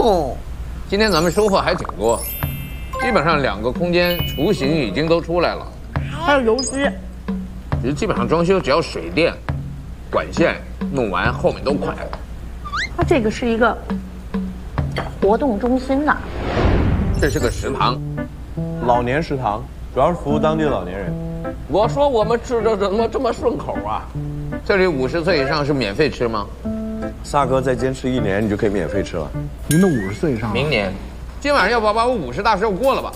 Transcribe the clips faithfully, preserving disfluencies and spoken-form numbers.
哦， 今天咱们收获还挺多，基本上两个空间雏形已经都出来了， 还有油脂。 其实基本上装修只要水电、管线弄完，后面都快了。 它这个是一个活动中心呐， 这是个食堂， 老年食堂，主要是服务当地的老年人。 我说我们吃的怎么这么顺口啊？这里五十岁以上是免费吃吗？ 萨哥再坚持一年，你就可以免费吃了。 您都五十岁以上了， 明年，今晚要不要把我五十大寿过了吧？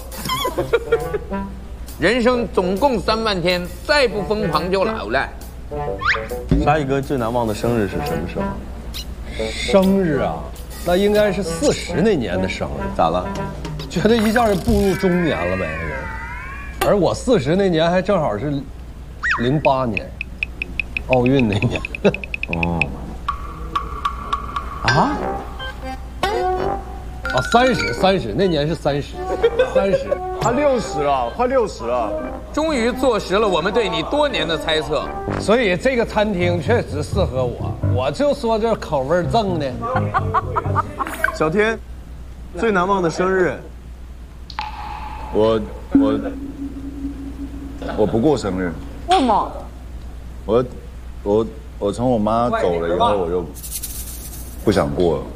人生总共三万天，再不疯狂就老了。 沙一哥最难忘的生日是什么时候？ 生日啊，那应该是四十那年的生日。 咋了？ 觉得一下就步入中年了呗，这个。而我四十那年还正好是零八年，奥运那年。 哦。啊？ 啊，三十，三十，那年是三十，三十。 他六十了，快六十了。 终于坐实了我们对你多年的猜测。 所以这个餐厅确实适合我，我就说这口味正的。 小天，最难忘的生日。 我我我不过生日。 为什么？ 我我我从我妈走了以后，我就不想过了。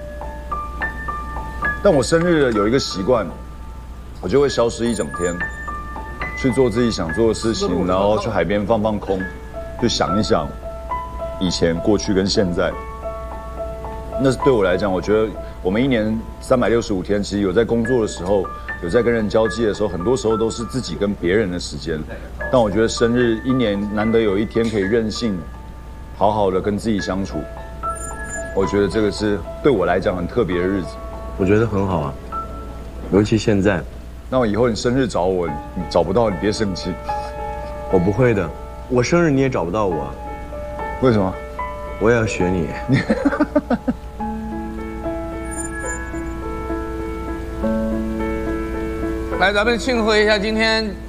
但我生日有一个习惯，我就会消失一整天，去做自己想做的事情，然后去海边放放空，就想一想以前、过去跟现在。那是对我来讲，我觉得我们一年三百六十五天，其实有在工作的时候，有在跟人交际的时候，很多时候都是自己跟别人的时间。但我觉得生日一年难得有一天可以任性，好好的跟自己相处，我觉得这个是对我来讲很特别的日子。 我觉得很好啊，尤其现在。 那我以后你生日找我，你找不到你别生气。 我不会的，我生日你也找不到我。 为什么？ 我也要学你。 来，咱们庆贺一下今天